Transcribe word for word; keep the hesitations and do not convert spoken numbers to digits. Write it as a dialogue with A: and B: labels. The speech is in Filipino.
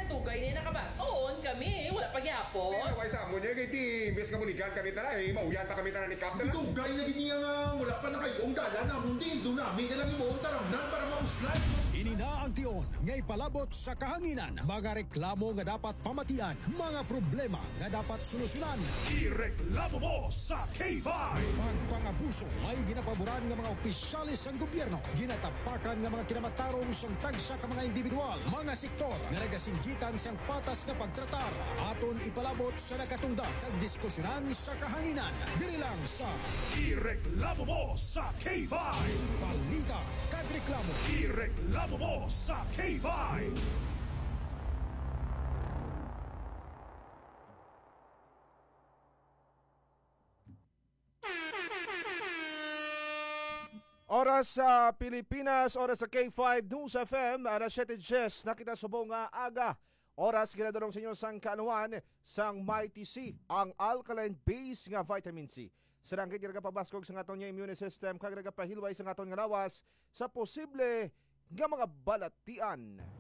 A: tugay niya nakabaton kami. Wala pagyapon.
B: Pero kay sa mo niya, kay di, imbes kamunikan kami tala, eh, mauyan pa kami tala ni Cap.
C: Itugay na niya nga, wala pa na kayong dala na mundi, doon namin na lang yung taramnan para mauslan.
D: Inina ang tion ngay palabot sa kahanginan, mga reklamo nga dapat pamatian, mga problema nga dapat solusyonan.
E: Ireklamo mo sa K five.
D: Pagpangabuso ay ginapaboran ng mga opisyalis ng gobyerno, ginatapakan ng mga kinamatarong sang tagsa ka mga individual, mga sektor nga nagasinggitan sang patas nga pagtratar. Aton ipalabot sa nakatungdag kag diskusyonan sa kahanginan. Diri lang sa
E: Ireklamo mo sa K five.
D: Balita kag reklamo.
E: Ireklamo mo sa K five.
F: Oras sa Pilipinas, oras sa K five News F M, alas siyete Jess, nakita subong nga aga. Oras ginadorong sa inyo sang kaanuan sang Mighty C, ang alkaline base nga vitamin C. Sarangkit nga pabaskog sa aton nga immune system, kag nagapahilway sa aton nga lawas sa posible nga mga balatian.